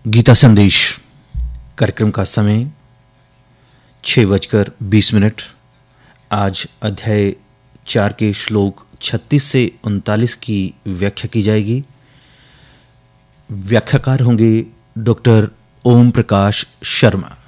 गीता संदेश कार्यक्रम का समय 6:20। आज अध्याय 4 के श्लोक 36 से 39 की व्याख्या की जाएगी। व्याख्याकार होंगे डॉक्टर ओम प्रकाश शर्मा।